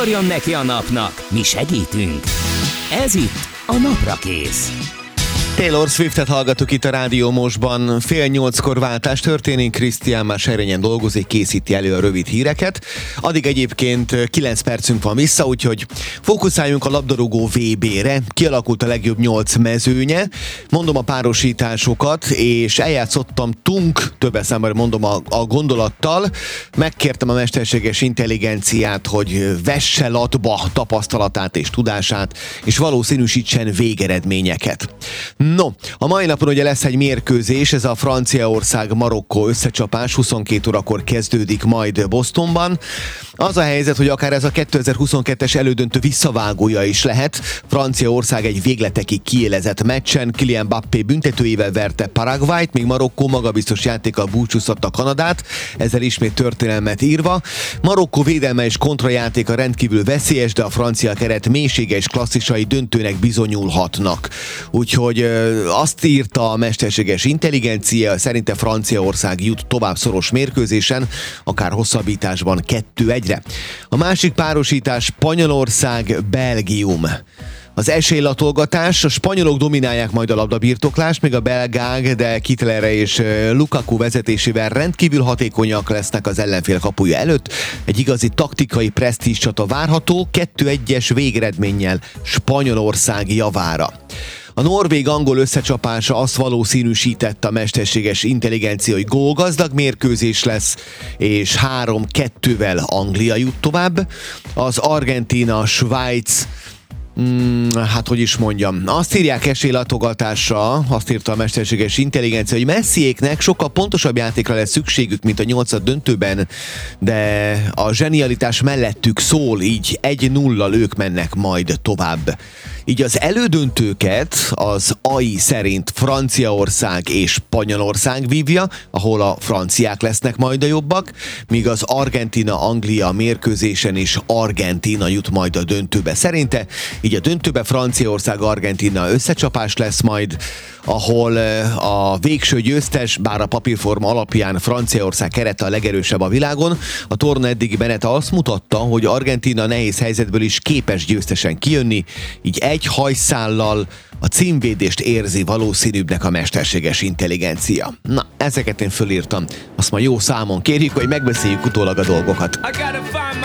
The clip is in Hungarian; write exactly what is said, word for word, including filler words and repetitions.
Ugorjon neki a napnak, mi segítünk! Ez itt a Naprakész. Taylor Swiftet hallgatok itt a Rádió Mostban. Fél nyolckor váltás történik, Krisztián már Serényen dolgozik, készíti elő a rövid híreket. Addig egyébként kilenc percünk van vissza, úgyhogy fókuszáljunk a labdarúgó vé bé-re. Kialakult a legjobb nyolc mezőnye. Mondom a párosításokat, és eljátszottam tunk, többes számban mondom a, a gondolattal. Megkértem a mesterséges intelligenciát, hogy vesse latba tapasztalatát és tudását, és valószínűsítsen végeredményeket. No, a mai napon ugye lesz egy mérkőzés, ez a Franciaország-Marokkó összecsapás, huszonkét órakor kezdődik majd Bostonban. Az a helyzet, hogy akár ez a kétezer-huszonkettes elődöntő visszavágója is lehet. Franciaország egy végletekig kiélezett meccsen Kylian Mbappé büntetőjével verte Paraguayt, míg Marokkó magabiztos játékkal búcsúztatta Kanadát, ezzel ismét történelmet írva. Marokkó védelme és kontrajátéka rendkívül veszélyes, de a francia keret mélysége és klasszisai döntőnek bizonyulhatnak. Úgyhogy azt írta a mesterséges intelligencia, szerinte Franciaország jut tovább szoros mérkőzésen, akár hosszabbításban kettő egyre. A másik párosítás Spanyolország-Belgium. Az esélylatolgatás, a spanyolok dominálják majd a labdabirtoklást, még a belgák, de Kittelere és Lukaku vezetésével rendkívül hatékonyak lesznek az ellenfél kapuja előtt. Egy igazi taktikai presztízs csata várható, kettő egyes végeredménnyel Spanyolország javára. A norvég-angol összecsapása azt valószínűsítette a mesterséges intelligencia, hogy gólgazdag mérkőzés lesz, és három kettővel Anglia jut tovább. Az Argentína-Svájc, Hmm, hát hogy is mondjam, azt írják esélylatogatásra, azt írta a mesterséges intelligencia, hogy Messiéknek sokkal pontosabb játékra lesz szükségük, mint a nyolcad döntőben, de a zsenialitás mellettük szól, így egy nullal ők mennek majd tovább. Így az elődöntőket az á i szerint Franciaország és Spanyolország vívja, ahol a franciák lesznek majd a jobbak, míg az Argentína-Anglia mérkőzésen is Argentína jut majd a döntőbe. Szerinte így a döntőbe Franciaország-Argentína összecsapás lesz majd, ahol a végső győztes, bár a papírforma alapján Franciaország kerete a legerősebb a világon, a torna eddigi menete azt mutatta, hogy Argentína nehéz helyzetből is képes győztesen kijönni, így egy hajszállal a címvédést érzi valószínűbbnek a mesterséges intelligencia. Na, ezeket én fölírtam. Azt ma jó számon kérjük, hogy megbeszéljük utólag a dolgokat.